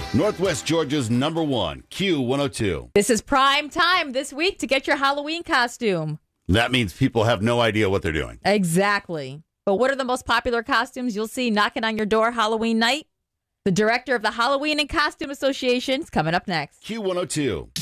Northwest Georgia's #1, Q102. This is prime time this week to get your Halloween costume. That means people have no idea what they're doing. Exactly. But what are the most popular costumes you'll see knocking on your door Halloween night? The director of the Halloween and Costume Association is coming up next. Q102.